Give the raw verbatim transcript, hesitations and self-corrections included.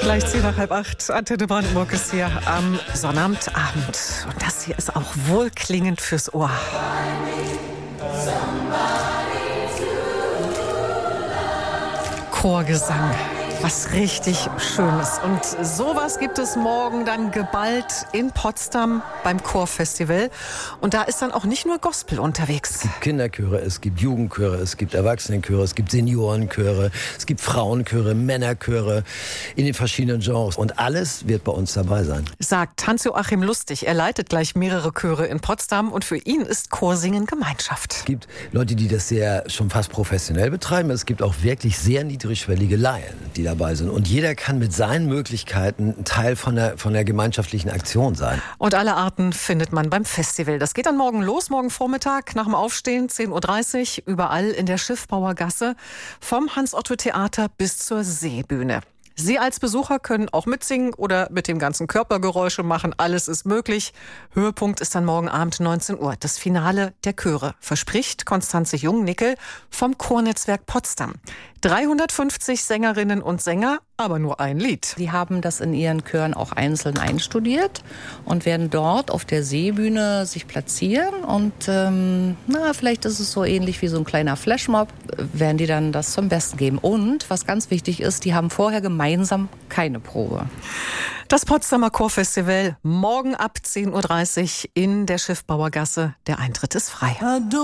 Gleich zehn nach halb acht. Antenne Brandenburg ist hier am Sonnabendabend. Und das hier ist auch wohlklingend fürs Ohr. Chorgesang. Was richtig Schönes. Und sowas gibt es morgen dann geballt in Potsdam beim Chorfestival. Und da ist dann auch nicht nur Gospel unterwegs. Es gibt Kinderchöre, es gibt Jugendchöre, es gibt Erwachsenenchöre, es gibt Seniorenchöre, es gibt Frauenchöre, Männerchöre in den verschiedenen Genres. Und alles wird bei uns dabei sein. Sagt Hans-Joachim Lustig. Er leitet gleich mehrere Chöre in Potsdam. Und für ihn ist Chorsingen Gemeinschaft. Es gibt Leute, die das sehr schon fast professionell betreiben. Es gibt auch wirklich sehr niedrigschwellige Laien, die dabei sind. Und jeder kann mit seinen Möglichkeiten ein Teil von der, von der gemeinschaftlichen Aktion sein. Und alle Arten findet man beim Festival. Das geht dann morgen los, morgen Vormittag, nach dem Aufstehen, zehn Uhr dreißig, überall in der Schiffbauergasse, vom Hans-Otto-Theater bis zur Seebühne. Sie als Besucher können auch mitsingen oder mit dem ganzen Körper Geräusche machen. Alles ist möglich. Höhepunkt ist dann morgen Abend neunzehn Uhr. Das Finale der Chöre, verspricht Konstanze Jungnickel vom Chornetzwerk Potsdam. dreihundertfünfzig Sängerinnen und Sänger, aber nur ein Lied. Sie haben das in ihren Chören auch einzeln einstudiert und werden dort auf der Seebühne sich platzieren. Und ähm, na, vielleicht ist es so ähnlich wie so ein kleiner Flashmob, werden die dann das zum Besten geben. Und was ganz wichtig ist, die haben vorher gemeinsam keine Probe. Das Potsdamer Chorfestival morgen ab zehn Uhr dreißig in der Schiffbauergasse. Der Eintritt ist frei.